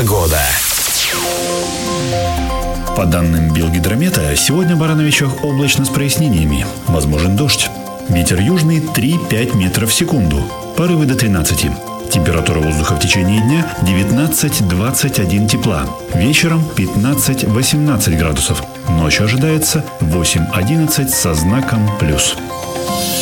Погода. По данным Белгидромета, сегодня в Барановичах облачно с прояснениями. Возможен дождь. Ветер южный 3-5 метров в секунду. Порывы до 13. Температура воздуха в течение дня 19-21 тепла. Вечером 15-18 градусов. Ночью ожидается 8-11 со знаком плюс.